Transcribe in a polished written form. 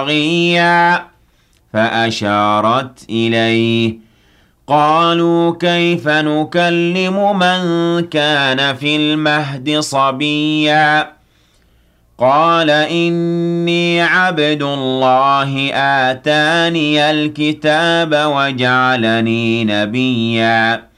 بغيا فأشارت إليه قالوا كيف نكلم من كان في المهد صبيا قال إني عبد الله آتاني الكتاب وجعلني نبيا